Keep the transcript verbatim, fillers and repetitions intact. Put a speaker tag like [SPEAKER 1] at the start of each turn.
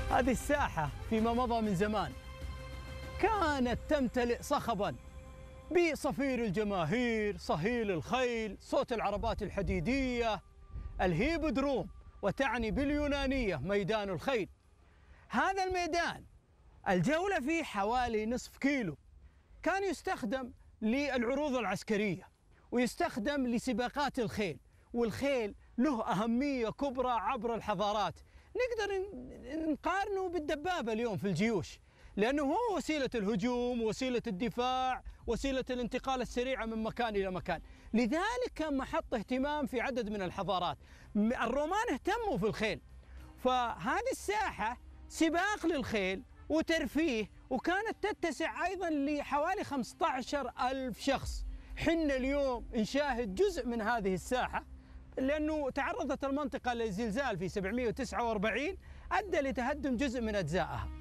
[SPEAKER 1] هذه الساحة فيما مضى من زمان كانت تمتلئ صخباً بصفير الجماهير، صهيل الخيل، صوت العربات الحديدية، الهيبودروم، وتعني باليونانية ميدان الخيل. هذا الميدان الجولة فيه حوالي نصف كيلو، كان يستخدم للعروض العسكرية ويستخدم لسباقات الخيل، والخيل له أهمية كبرى عبر الحضارات. نقدر نقارنه بالدبابة اليوم في الجيوش، لأنه هو وسيلة الهجوم، وسيلة الدفاع، وسيلة الانتقال السريعة من مكان إلى مكان. لذلك كان محط اهتمام في عدد من الحضارات. الرومان اهتموا في الخيل، فهذه الساحة سباق للخيل وترفيه، وكانت تتسع أيضا لحوالي خمسة عشر ألف شخص. حنا اليوم نشاهد جزء من هذه الساحة، لأنه تعرضت المنطقة لزلزال في سبعمئة وتسعة وأربعين أدى لتهدم جزء من أجزائها.